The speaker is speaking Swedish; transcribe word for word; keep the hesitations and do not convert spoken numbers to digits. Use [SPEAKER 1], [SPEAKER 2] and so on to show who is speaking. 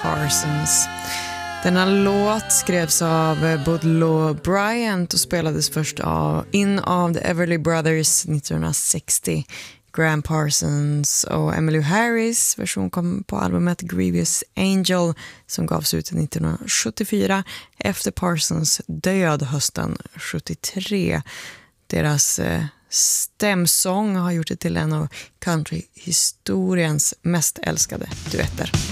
[SPEAKER 1] Parsons. Denna låt skrevs av Bud Law Bryant och spelades först av, in av The Everly Brothers nittonhundrasextio. Graham Parsons och Emmylou Harris version kom på albumet Grievous Angel som gavs ut nittonhundrasjuttiofyra efter Parsons död hösten sjuttiotre. Deras eh, stämsång har gjort det till en av countryhistoriens mest älskade duetter.